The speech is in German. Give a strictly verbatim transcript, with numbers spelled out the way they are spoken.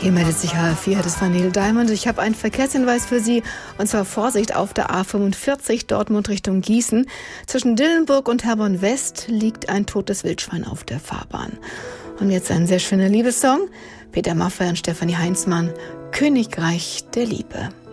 Hier meldet sich H R vier, das war Neil Diamond. Ich habe einen Verkehrshinweis für Sie, und zwar Vorsicht auf der A fünfundvierzig, Dortmund Richtung Gießen. Zwischen Dillenburg und Herborn West liegt ein totes Wildschwein auf der Fahrbahn. Und jetzt ein sehr schöner Liebessong. Peter Maffay und Stefanie Heinzmann, Königreich der Liebe.